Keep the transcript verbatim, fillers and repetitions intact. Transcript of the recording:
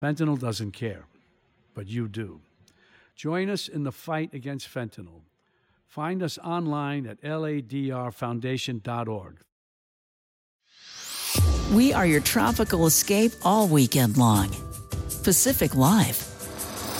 Fentanyl doesn't care, but you do. Join us in the fight against fentanyl. Find us online at L A D R foundation dot org. We are your tropical escape all weekend long. Pacific Live.